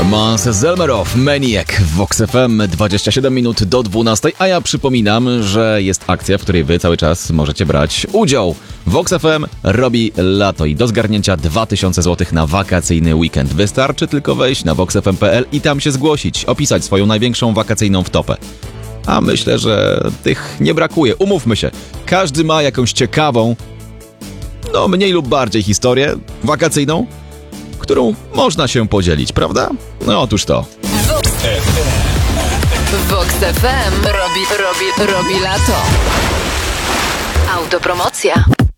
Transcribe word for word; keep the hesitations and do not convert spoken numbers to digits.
Mans Zelmerow, Maniac w Vox F M, dwadzieścia siedem minut do dwunastej, a ja przypominam, że jest akcja, w której wy cały czas możecie brać udział. Vox F M robi lato i do zgarnięcia dwa tysiące złotych na wakacyjny weekend. Wystarczy tylko wejść na vox f m kropka p l i tam się zgłosić, opisać swoją największą wakacyjną wtopę. A myślę, że tych nie brakuje. Umówmy się, każdy ma jakąś ciekawą, no mniej lub bardziej historię wakacyjną, którą można się podzielić, prawda? No otóż to. Vox F M. Vox F M robi, robi, robi lato. Autopromocja.